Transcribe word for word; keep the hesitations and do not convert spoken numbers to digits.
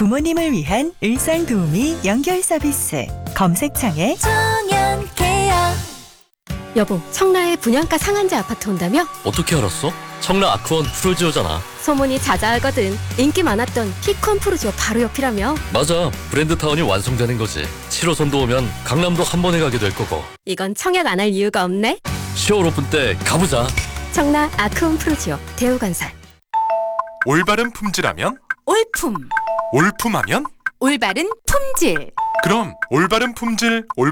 부모님을 위한 일상도우미 연결 서비스. 검색창에 청년케어. 여보, 청라에 분양가 상한제 아파트 온다며? 어떻게 알았어? 청라 아크원 프로지오잖아. 소문이 자자하거든. 인기 많았던 피콘 프로지오 바로 옆이라며? 맞아, 브랜드타운이 완성되는 거지. 칠 호선도 오면 강남도 한 번에 가게 될 거고. 이건 청약 안 할 이유가 없네. 시월 오픈 때 가보자. 청라 아크원 프로지오 대우건설. 올바른 품질하면? 올품. 올품하면? 올바른 품질. 그럼 올바른 품질,